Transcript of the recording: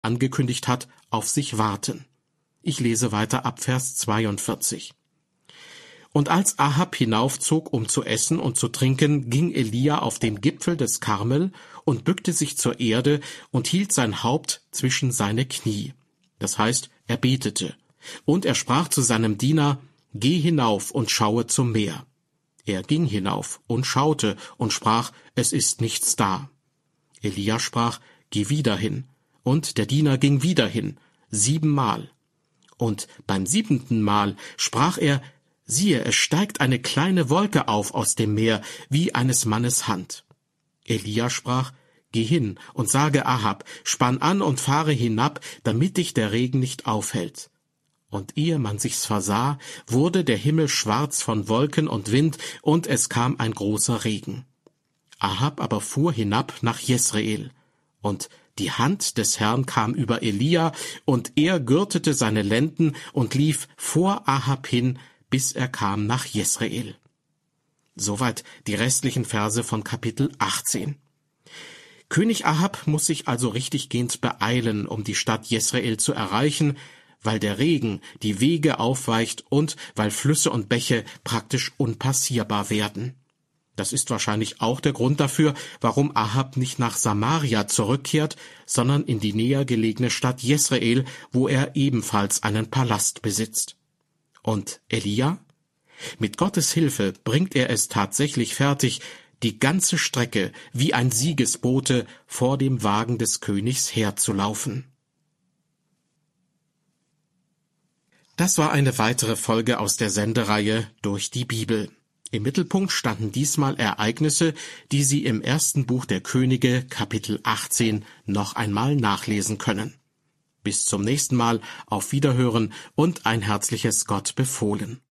angekündigt hat, auf sich warten. Ich lese weiter ab Vers 42. Und als Ahab hinaufzog, um zu essen und zu trinken, ging Elia auf den Gipfel des Karmel und bückte sich zur Erde und hielt sein Haupt zwischen seine Knie. Das heißt, er betete. Und er sprach zu seinem Diener, »Geh hinauf und schaue zum Meer.« Er ging hinauf und schaute und sprach, »Es ist nichts da.« Elia sprach, »Geh wieder hin.« Und der Diener ging wieder hin, 7-mal. Und beim 7. Mal sprach er, »Siehe, es steigt eine kleine Wolke auf aus dem Meer, wie eines Mannes Hand.« Elia sprach, »Geh hin und sage Ahab, spann an und fahre hinab, damit dich der Regen nicht aufhält.« Und ehe man sich's versah, wurde der Himmel schwarz von Wolken und Wind, und es kam ein großer Regen. Ahab aber fuhr hinab nach Jesreel. Und die Hand des Herrn kam über Elia, und er gürtete seine Lenden und lief vor Ahab hin, bis er kam nach Jesreel. Soweit die restlichen Verse von Kapitel 18. König Ahab muss sich also richtiggehend beeilen, um die Stadt Jesreel zu erreichen, weil der Regen die Wege aufweicht und weil Flüsse und Bäche praktisch unpassierbar werden. Das ist wahrscheinlich auch der Grund dafür, warum Ahab nicht nach Samaria zurückkehrt, sondern in die näher gelegene Stadt Jesreel, wo er ebenfalls einen Palast besitzt. Und Elia? Mit Gottes Hilfe bringt er es tatsächlich fertig, die ganze Strecke wie ein Siegesbote vor dem Wagen des Königs herzulaufen. Das war eine weitere Folge aus der Sendereihe Durch die Bibel. Im Mittelpunkt standen diesmal Ereignisse, die Sie im 1. Buch der Könige, Kapitel 18, noch einmal nachlesen können. Bis zum nächsten Mal, auf Wiederhören und ein herzliches Gott befohlen.